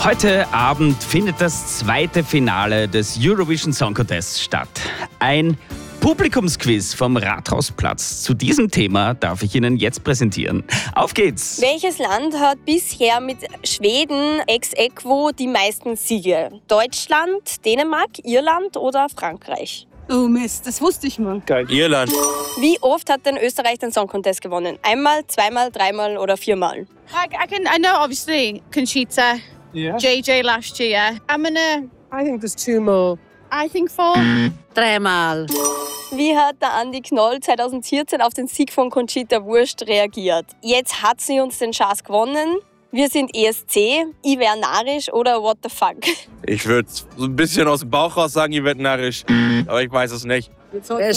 Heute Abend findet das zweite Finale des Eurovision Song Contests statt. Ein Publikumsquiz vom Rathausplatz. Zu diesem Thema darf ich Ihnen jetzt präsentieren. Auf geht's! Welches Land hat bisher mit Schweden ex aequo die meisten Siege? Deutschland, Dänemark, Irland oder Frankreich? Oh Mist, das wusste ich mal. Geil. Irland. Wie oft hat denn Österreich den Song Contest gewonnen? Einmal, zweimal, dreimal oder viermal? I know obviously Conchita, Yeah. JJ last year. I think there's two more. I think 4. Dreimal. Wie hat der Andi Knoll 2014 auf den Sieg von Conchita Wurst reagiert? Jetzt hat sie uns den Schatz gewonnen. Wir sind ESC, ich wär narrisch oder what the fuck? Ich würde so ein bisschen aus dem Bauch raus sagen, ihr werdet narrisch. Aber ich weiß es nicht.